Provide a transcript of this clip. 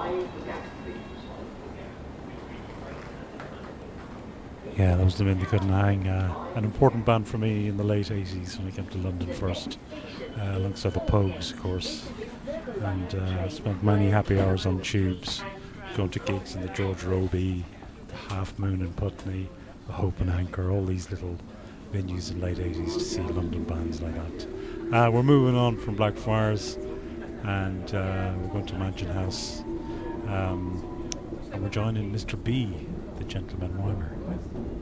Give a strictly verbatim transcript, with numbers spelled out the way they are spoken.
Yeah, that was the Men They Couldn't Hang. Uh, an important band for me in the late eighties when I came to London first, uh, alongside the Pogues, of course. And uh, spent many happy hours on tubes, going to gigs in the George Robey, the Half Moon in Putney, the Hope and Anchor, all these little venues in the late eighties to see London bands like that. Uh, we're moving on from Blackfriars, and uh, we're going to Mansion House. Um, and we're joining Mister B, the Gentleman Rhymer.